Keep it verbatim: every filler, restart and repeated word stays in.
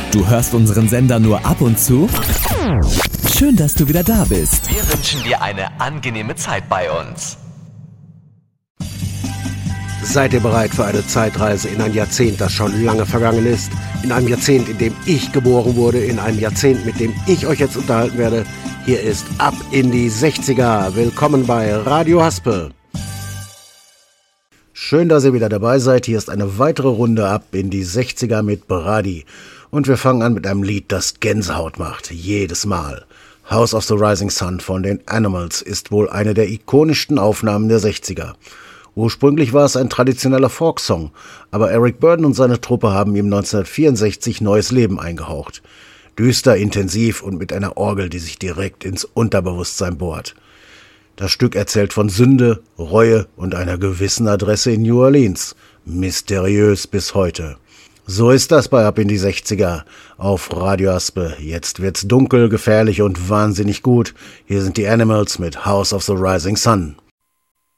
Du hörst unseren Sender nur ab und zu? Schön, dass du wieder da bist. Wir wünschen dir eine angenehme Zeit bei uns. Seid ihr bereit für eine Zeitreise in ein Jahrzehnt, das schon lange vergangen ist? In einem Jahrzehnt, in dem ich geboren wurde, in einem Jahrzehnt, mit dem ich euch jetzt unterhalten werde. Hier ist Ab in die sechziger. Willkommen bei Radio Haspel. Schön, dass ihr wieder dabei seid. Hier ist eine weitere Runde Ab in die sechziger mit Brady. Und wir fangen an mit einem Lied, das Gänsehaut macht. Jedes Mal. House of the Rising Sun von den Animals ist wohl eine der ikonischsten Aufnahmen der sechziger. Ursprünglich war es ein traditioneller Folksong, aber Eric Burdon und seine Truppe haben ihm neunzehnhundertvierundsechzig neues Leben eingehaucht. Düster, intensiv und mit einer Orgel, die sich direkt ins Unterbewusstsein bohrt. Das Stück erzählt von Sünde, Reue und einer gewissen Adresse in New Orleans. Mysteriös bis heute. So ist das bei Ab in die sechziger auf Radio Haspel. Jetzt wird's dunkel, gefährlich und wahnsinnig gut. Hier sind die Animals mit House of the Rising Sun.